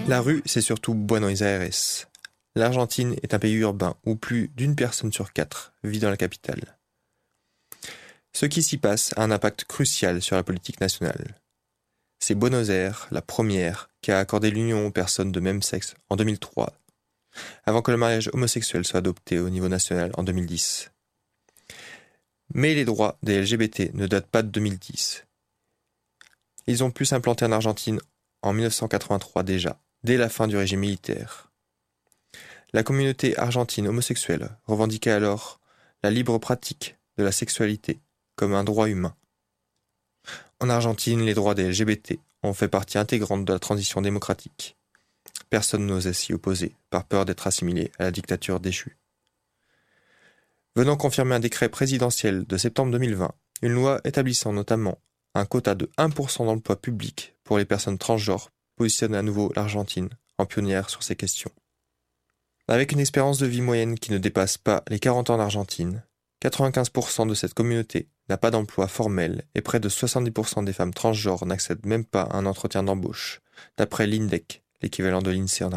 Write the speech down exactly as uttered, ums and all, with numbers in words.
La rue, c'est surtout Buenos Aires. L'Argentine est un pays urbain où plus d'une personne sur quatre vit dans la capitale. Ce qui s'y passe a un impact crucial sur la politique nationale. C'est Buenos Aires, la première, qui a accordé l'union aux personnes de même sexe en deux mille trois, avant que le mariage homosexuel soit adopté au niveau national en deux mille dix. Mais les droits des L G B T ne datent pas de deux mille dix. Ils ont pu s'implanter en Argentine en mille neuf cent quatre-vingt-trois déjà, dès la fin du régime militaire. La communauté argentine homosexuelle revendiquait alors la libre pratique de la sexualité comme un droit humain. En Argentine, les droits des L G B T ont fait partie intégrante de la transition démocratique. Personne n'osait s'y opposer, par peur d'être assimilé à la dictature déchue. Venant confirmer un décret présidentiel de septembre deux mille vingt, une loi établissant notamment un quota de un pour cent d'emploi public pour les personnes transgenres positionne à nouveau l'Argentine en pionnière sur ces questions. Avec une espérance de vie moyenne qui ne dépasse pas les quarante ans en Argentine, quatre-vingt-quinze pour cent de cette communauté n'a pas d'emploi formel et près de soixante-dix pour cent des femmes transgenres n'accèdent même pas à un entretien d'embauche, d'après l'INDEC, l'équivalent de l'INSEE en